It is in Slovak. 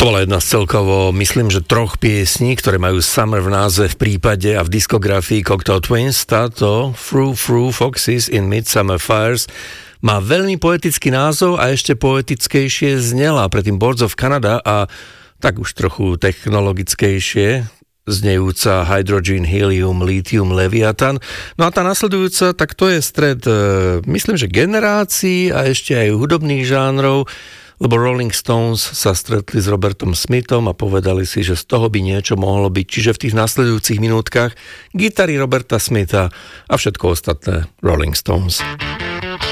To bola jedna z celkovo, myslím, že 3 piesní, ktoré majú Summer v názve v prípade a v diskografii Cocteau Twins. Táto Frou Frou Foxes in Midsummer Fires má veľmi poetický názov a ešte poetickejšie znela predtým Boards of Canada a tak už trochu technologickejšie znejúca Hydrogen, Helium, Lithium, Leviathan. No a tá nasledujúca, tak to je stred, myslím, že generácií a ešte aj hudobných žánrov, lebo Rolling Stones sa stretli s Robertom Smithom a povedali si, že z toho by niečo mohlo byť. Čiže v tých nasledujúcich minútkach gitary Roberta Smitha a všetko ostatné Rolling Stones.